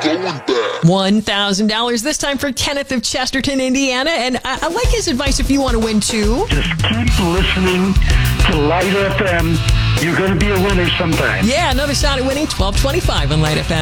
$1,000 this time for Kenneth of Chesterton, Indiana. And I like his advice if you want to win too. Just keep listening to Light FM. You're going to be a winner sometime. Yeah, another shot at winning $12.25 on Light FM.